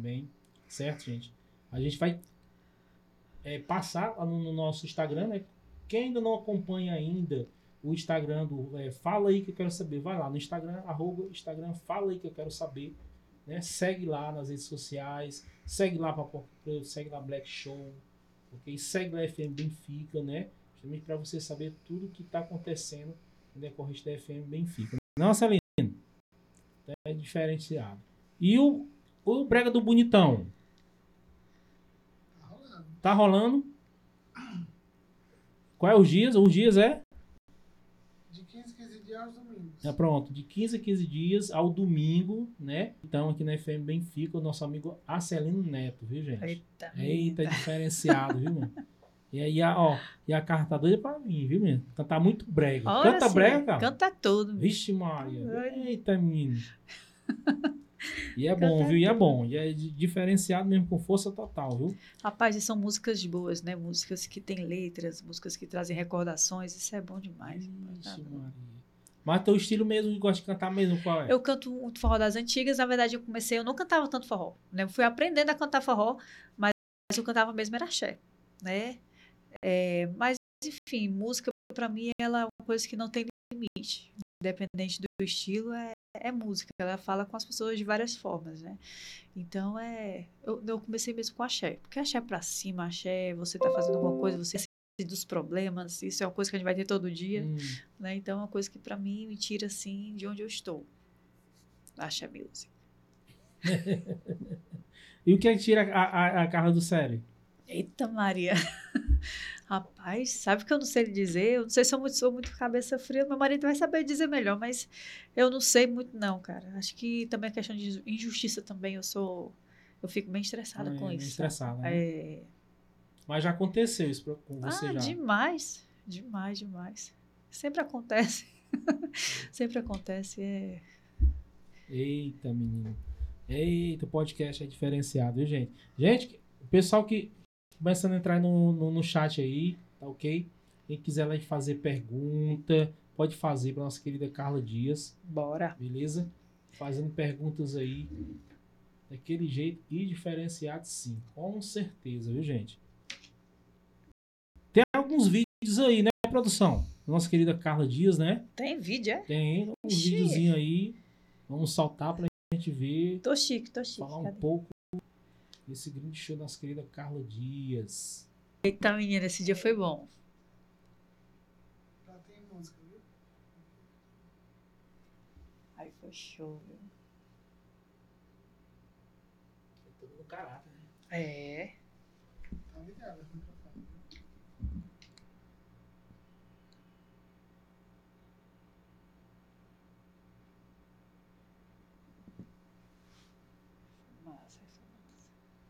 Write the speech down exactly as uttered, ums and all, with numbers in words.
também, certo, gente? A gente vai é, passar lá no, no nosso Instagram, né? Quem ainda não acompanha ainda o Instagram do é, Fala Aí Que Eu Quero Saber, vai lá no Instagram, arroba Instagram Fala Aí Que Eu Quero Saber, né? Segue lá nas redes sociais, segue lá Papo Preto, segue lá Black Show, ok? Segue lá F M Benfica, né? Justamente para você saber tudo que está acontecendo no decorrente da F M Benfica. Não, Celina, é diferenciado. E o, o Brega do Bonitão? Tá rolando. Tá rolando? Qual é os dias? Os dias é? De quinze, quinze dias aos domingos. É pronto, de quinze a quinze dias ao domingo, né? Então aqui na F M Benfica, o nosso amigo Acelino Neto, viu, gente? Eita, Eita, eita. diferenciado, viu, mano? E aí, a, ó, e a carta tá doida pra mim, viu, menino? Cantar muito brega. Ora, Canta sim, brega, cara? Canta tudo. Vixe, Maria. Eita, menino. E é Canta bom, viu? E é tudo. bom. E é di- diferenciado mesmo, com força total, viu? Rapaz, e são músicas boas, né? Músicas que têm letras, músicas que trazem recordações. Isso é bom demais. Vixe, Maria. Mas teu estilo mesmo, que gosta de cantar mesmo, qual é? Eu canto muito forró das antigas. Na verdade, eu comecei, eu não cantava tanto forró, né? Eu fui aprendendo a cantar forró, mas eu cantava mesmo era axé, né? É, mas, enfim, música pra mim ela é uma coisa que não tem limite. Independente do estilo, é, é música. Ela fala com as pessoas de várias formas, né? Então, é... Eu, eu comecei mesmo com axé. Porque axé é pra cima, axé, você tá fazendo alguma coisa, você esquece dos problemas. Isso é uma coisa que a gente vai ter todo dia, Hum. né? Então, é uma coisa que pra mim me tira, assim, de onde eu estou. Axé Music. E o que é que tira a, a, a carro do sério? Eita, Maria. Rapaz, sabe que eu não sei lhe dizer? Eu não sei se eu muito, sou muito cabeça fria. Meu marido vai saber dizer melhor, mas eu não sei muito, não, cara. Acho que também a questão de injustiça também, eu sou. Eu fico bem estressada Ah, com é, meio isso, sabe? estressada, né? É... Mas já aconteceu isso pra- com você Ah, já? demais. Demais, demais. Sempre acontece. Sempre acontece. É... Eita, menino. Eita, o podcast é diferenciado, viu, gente? Gente, o pessoal que começando a entrar no, no, no chat aí, tá ok? Quem quiser lá fazer pergunta, pode fazer para nossa querida Carla Dias, Bora. beleza? Fazendo perguntas aí daquele jeito e diferenciado, sim, com certeza, viu, gente? Tem alguns vídeos aí, né, produção? Nossa querida Carla Dias, né? Tem vídeo, é? Tem uns Ixi. videozinhos aí. Vamos saltar pra gente ver, Tô chique, tô chique. falar um Cadê? pouco desse grande show da nossa querida Carla Dias. Eita, menina, esse dia foi bom. Já tem música, viu? Aí foi show, viu? É tudo no caráter, né? É. Tá ligado, o microfone, viu?